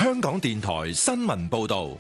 香港電台新聞報道。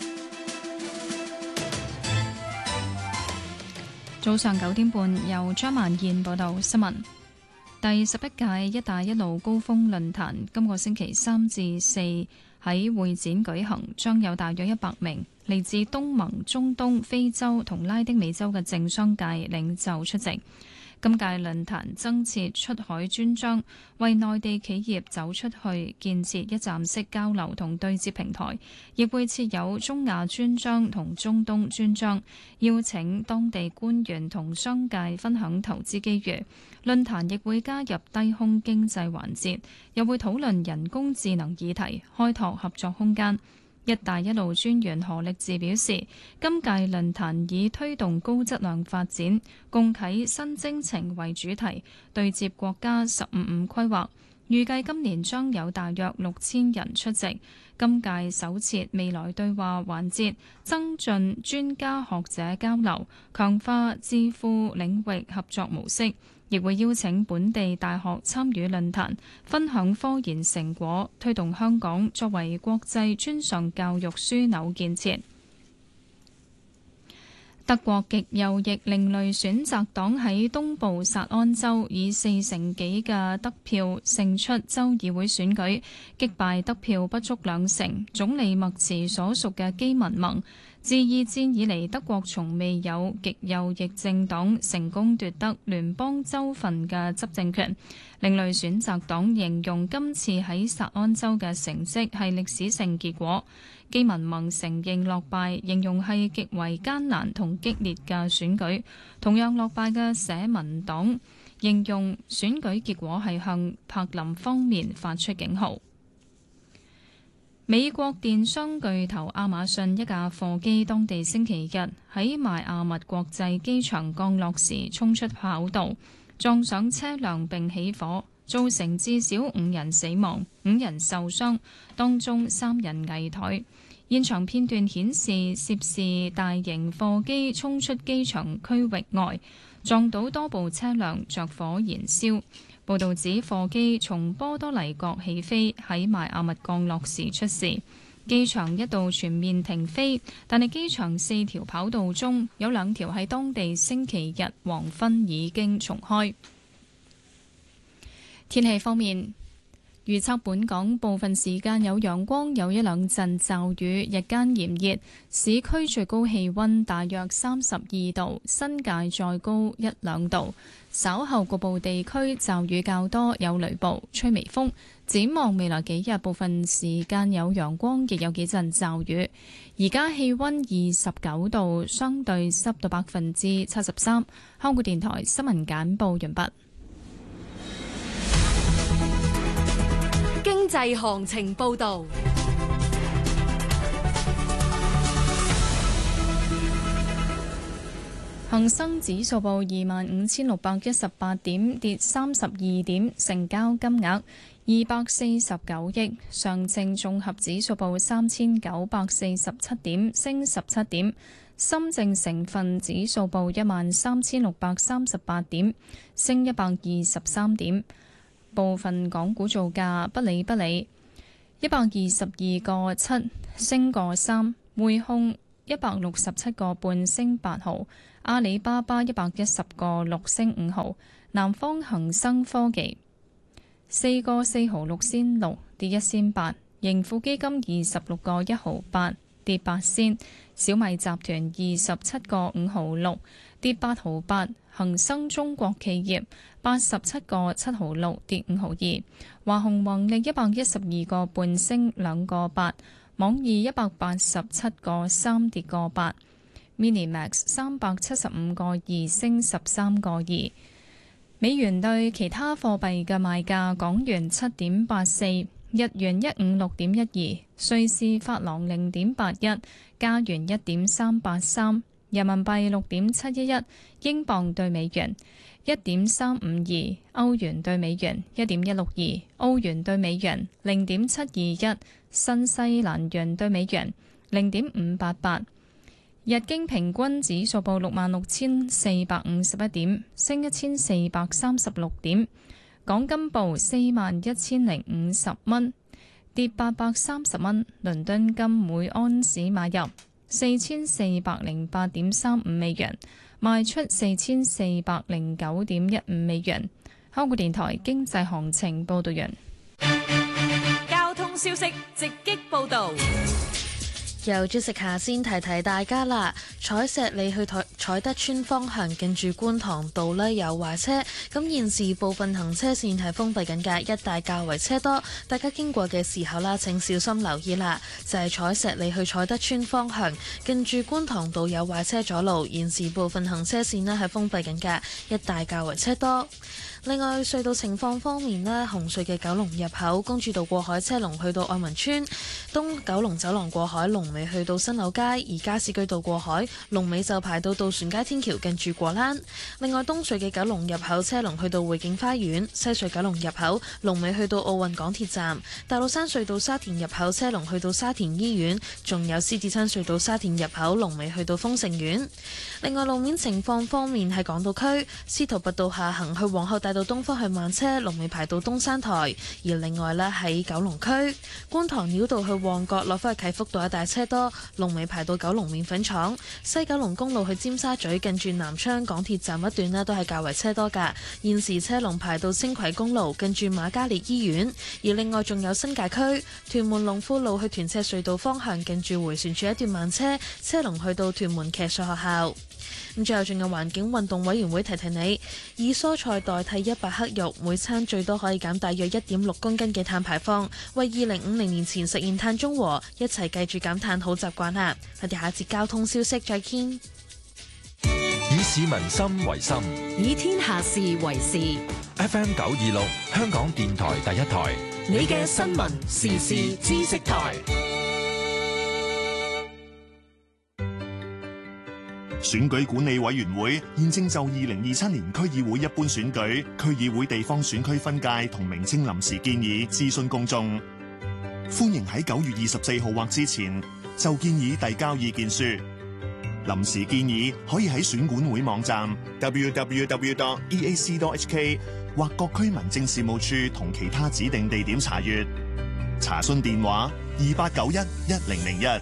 早上9點半，由張萬燕報道新聞。第11屆一帶一路高峰論壇今個星期3至4喺會展舉行，將有大約100名嚟自東盟、中東、非洲同拉丁美洲嘅政商界領袖出席。今屆論壇增設出海專章，為內地企業走出去建設一站式交流同對接平台，亦會設有中亞專章同中東專章，邀請當地官員同商界分享投資機遇。論壇亦會加入低空經濟環節，又會討論人工智能議題，開拓合作空間。一帶一路專員何力智表示，今屆論壇以推動高質量發展、共啟新征程為主題，對接國家15+5規劃，預計今年將有大約6000人出席。今屆首設未來對話環節，增進專家學者交流，強化智庫領域合作模式，亦會邀請本地大學參與論壇，分享科研成果，推動香港作為國際專上教育樞紐建設。德國極右翼另類選擇黨喺東部薩安州以40%幾嘅得票勝出州議會選舉，擊敗得票不足2成、總理默茨所屬嘅基民盟。自二戰以嚟，德國從未有極右翼政黨成功奪得聯邦州份嘅執政權。另類選擇黨形容今次喺薩安州嘅成績係歷史性結果。基民盟承認落敗，形容係極為艱難同激烈嘅選舉。同樣落敗嘅社民黨形容選舉結果係向柏林方面發出警號。美國電商巨頭亞馬遜一架貨機當地星期日喺邁阿密國際機場降落時衝出跑道，撞上車輛並起火，造成至少5人死亡、5人受傷，當中3人危殆。現場片段顯示涉事大型貨機衝出機場區域外，撞到多部車輛，着火燃燒。報導指貨機從波多黎各起飛，喺邁阿密降落時出事。機場一度全面停飛，但係機場4條跑道中有2條喺當地星期日黃昏已經重開。天氣方面，預測本港部分時間有陽光，有一兩陣驟雨，日間炎熱，市區最高氣溫大約32度，新界再高1-2度。稍後局部地區驟雨較多，有雷暴，吹微風。展望未來幾日，部分時間有陽光，亦有幾陣驟雨。而家氣溫29度，相對濕度73%。香港電台新聞簡報完畢。 經濟行情報道。 恒生指數報25,618點，跌32點，成交金額249億。上證綜合指數報3,947點，升17點。深證成分指數報13,638點，升123點。部分港股造價不理，122個7升個3，匯控167個半升8毫，阿里巴巴110個6升5毫，南方恒生科技4個4毫6仙6跌1仙8，盈富基金26個1毫8跌8仙，小米集團27個5毫6跌8毫8，恒生中國企業87個7毫6跌5毫2，華虹宏利112個半升2個8，網易187個3跌個8，Minimax 375個2升13個2。美元對其他貨幣嘅賣價：港元7.84，日元156.12，瑞士法郎0.81，加元1.383，人民幣6.711，英鎊對美元1.352，歐元對美元1.162，澳元對美元0.721，新西蘭元對美元0.588。日經平均指數報66,451點，升1,436點。港金報41,050蚊， 跌830蚊。倫敦金每安士買入4408.35美元，賣出4409.15美元。香港電台經濟行情報道完。 交通消息直擊報道。 由朱食下先提提大家啦，彩石里去彩德村方向近住觀塘道呢有壞車，咁現時部分行車線係封閉緊嘅，一帶較為車多，大家經過嘅時候啦，請小心留意啦。就係彩石里去彩德村方向近住觀塘道有壞車阻路，現時部分行車線呢係封閉緊嘅，一帶較為車多。另外隧道情況方面呢，紅隧嘅九龍入口公主道過海車龍去到愛民村，東九龍走廊過海龍尾去到新柳街，而加士居道過海龍尾就排到渡船街天橋近住果欄。另外東隧嘅九龍入口車龍去到匯景花園，西隧九龍入口龍尾去到奧運港鐵站，大老山隧道沙田入口車龍去到沙田醫院，仲有獅子山隧道沙田入口龍尾去到豐盛苑。另外路面情況方面係港島區司徒拔道下行去皇后大道東方向慢車，龍尾排到東山台；而另外呢，喺九龍區觀塘繞道去旺角落返去啟福道一帶車多，龍尾排到九龍麵粉廠；西九龍公路去尖沙咀近住南昌港鐵站一段呢都係較為車多㗎，現時車龍排到青葵公路近住瑪嘉烈醫院；而另外仲有新界區屯門龍富路去屯赤隧道方向近住迴旋處一段慢車，車龍去到屯門騎術學校。咁最後仲有環境運動委員會提提你，以蔬菜代替100克肉，每餐最多可以減大約1.6公斤嘅碳排放，為2050年前實現碳中和，一齊繼續減碳好習慣啦！我哋下節交通消息再見。 以市民心為心， 以天下事為事。 FM 926香港電台第一台， 你嘅新聞時事知識台。 選舉管理委員會現正就2027年區議會一般選舉、區議會地方選區分界同名稱臨時建議諮詢公眾，歡迎喺9月24號或之前就建議遞交意見書。臨時建議可以喺選管會網站 www.eac.hk 或各區民政事務處同其他指定地點查閱。查詢電話28911001。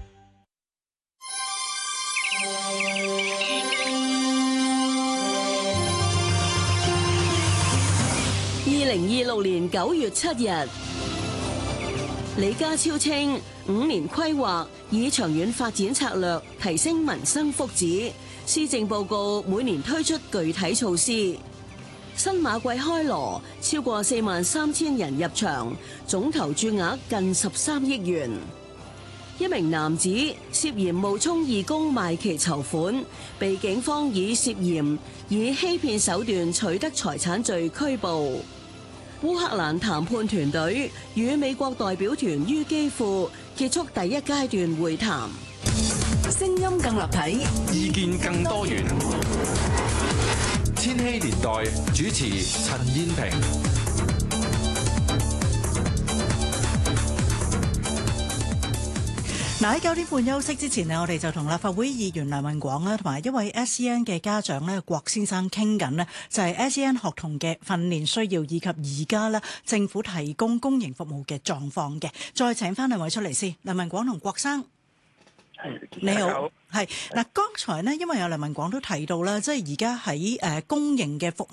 2026年9月7日，李家超稱5年規劃以長遠發展策略提升民生福祉，施政報告每年推出具體措施。新馬季開鑼，超過43000人入場，總投注額近13億元。一名男子涉嫌冒充義工賣旗籌款，被警方以涉嫌以欺騙手段取得財產罪拘捕。烏克蘭談判團隊與美國代表團於基輔結束第一階段會談。 聲音更立體， 意見更多元。千禧年代主持陳燕萍。 嗱，喺9點半休息之前呢，我哋就同立法會議員梁文廣啦，同埋一位 SEN 嘅家長咧郭先生傾緊呢，就係 SEN 學童嘅訓練需要以及而家咧政府提供公營服務嘅狀況嘅。再請翻兩位出嚟先，梁文廣同郭生。你好，係嗱，剛才呢，因為有梁文廣都提到啦，即係而家喺公營嘅服